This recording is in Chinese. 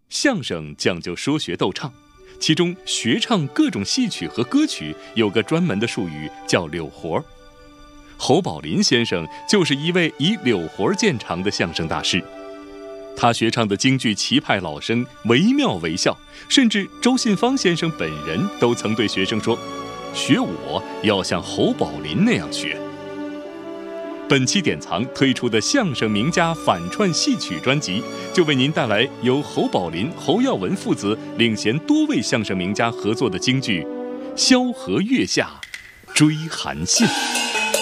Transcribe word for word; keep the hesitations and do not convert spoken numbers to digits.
相声讲究说学逗唱，其中学唱各种戏曲和歌曲有个专门的术语叫柳活。侯宝林先生就是一位以柳活见长的相声大师，他学唱的京剧齐派老生惟妙惟肖，甚至周信芳先生本人都曾对学生说，学我要像侯宝林那样学。本期典藏推出的相声名家反串戏曲专辑，就为您带来由侯宝林、侯耀文父子领衔多位相声名家合作的京剧《萧何月下追韩信》。